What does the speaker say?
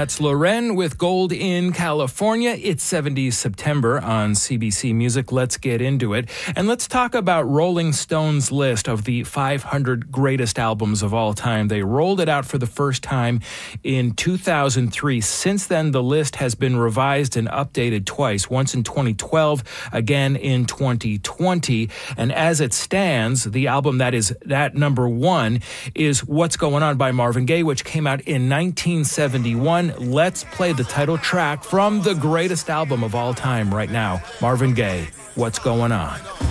That's Loren with Gold in California. It's 70s September on CBC Music. Let's get into it. And let's talk about Rolling Stone's list of the 500 greatest albums of all time. They rolled it out for the first time in 2003. Since then, the list has been revised and updated twice, once in 2012, again in 2020. And as it stands, the album that is that number one is What's Going On by Marvin Gaye, which came out in 1971. Let's play the title track from the greatest album of all time right now. Marvin Gaye, What's Going On?